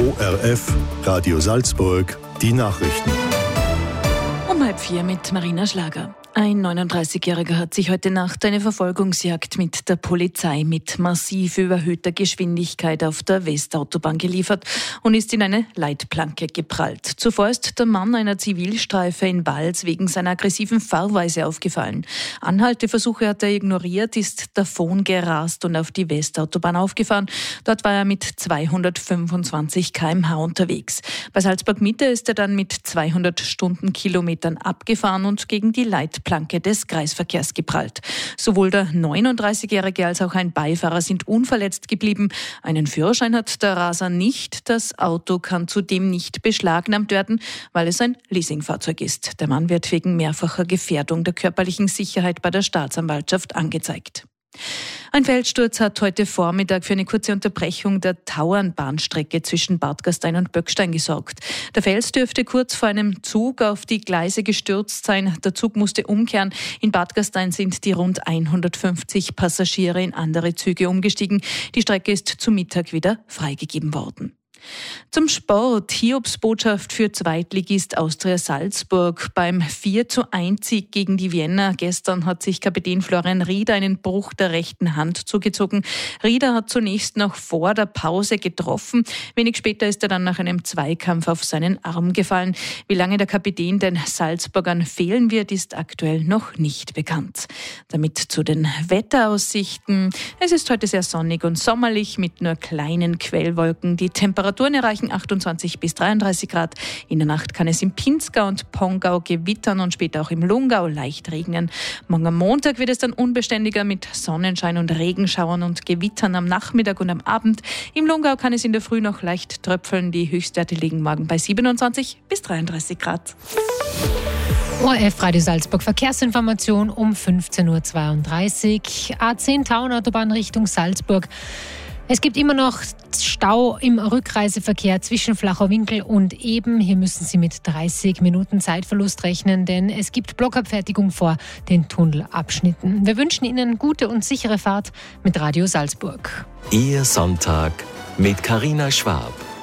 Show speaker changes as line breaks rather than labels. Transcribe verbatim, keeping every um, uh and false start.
O R F, Radio Salzburg, die Nachrichten.
Um halb vier mit Marina Schlager. Ein neununddreißigjähriger hat sich heute Nacht eine Verfolgungsjagd mit der Polizei mit massiv überhöhter Geschwindigkeit auf der Westautobahn geliefert und ist in eine Leitplanke geprallt. Zuvor ist der Mann einer Zivilstreife in Vals wegen seiner aggressiven Fahrweise aufgefallen. Anhalteversuche hat er ignoriert, ist davon gerast und auf die Westautobahn aufgefahren. Dort war er mit zweihundertfünfundzwanzig Kilometer pro Stunde unterwegs. Bei Salzburg Mitte ist er dann mit zweihundert Stundenkilometern abgefahren und gegen die Leitplanke Planke des Kreisverkehrs geprallt. Sowohl der neununddreißigjährige als auch ein Beifahrer sind unverletzt geblieben. Einen Führerschein hat der Raser nicht. Das Auto kann zudem nicht beschlagnahmt werden, weil es ein Leasingfahrzeug ist. Der Mann wird wegen mehrfacher Gefährdung der körperlichen Sicherheit bei der Staatsanwaltschaft angezeigt. Ein Felssturz hat heute Vormittag für eine kurze Unterbrechung der Tauernbahnstrecke zwischen Bad Gastein und Böckstein gesorgt. Der Fels dürfte kurz vor einem Zug auf die Gleise gestürzt sein. Der Zug musste umkehren. In Bad Gastein sind die rund hundertfünfzig Passagiere in andere Züge umgestiegen. Die Strecke ist zu Mittag wieder freigegeben worden. Zum Sport. Hiobsbotschaft für Zweitligist Austria Salzburg. Beim vier zu eins Sieg gegen die Vienna gestern hat sich Kapitän Florian Rieder einen Bruch der rechten Hand zugezogen. Rieder hat zunächst noch vor der Pause getroffen. Wenig später ist er dann nach einem Zweikampf auf seinen Arm gefallen. Wie lange der Kapitän den Salzburgern fehlen wird, ist aktuell noch nicht bekannt. Damit zu den Wetteraussichten. Es ist heute sehr sonnig und sommerlich mit nur kleinen Quellwolken. Die Temperaturen erreichen achtundzwanzig bis dreiunddreißig Grad. In der Nacht kann es im Pinzgau und Pongau gewittern und später auch im Lungau leicht regnen. Morgen am Montag wird es dann unbeständiger mit Sonnenschein und Regenschauern und Gewittern am Nachmittag und am Abend. Im Lungau kann es in der Früh noch leicht tröpfeln. Die Höchstwerte liegen morgen bei siebenundzwanzig bis dreiunddreißig Grad.
O R F Radio Salzburg Verkehrsinformation um fünfzehn Uhr zweiunddreißig. A zehn Tauernautobahn Richtung Salzburg. Es gibt immer noch Stau im Rückreiseverkehr zwischen Flachau-Winkel und Eben. Hier müssen Sie mit dreißig Minuten Zeitverlust rechnen, denn es gibt Blockabfertigung vor den Tunnelabschnitten. Wir wünschen Ihnen gute und sichere Fahrt mit Radio Salzburg.
Ihr Sonntag mit Carina Schwab.